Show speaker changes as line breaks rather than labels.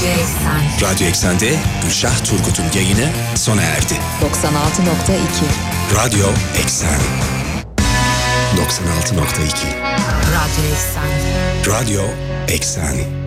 Radyo Eksen.
Radyo Eksen'de Gülşah Turgut'un yayını sona erdi.
96.2
Radyo Eksen 96.2
Radyo Eksen.
Radyo Eksen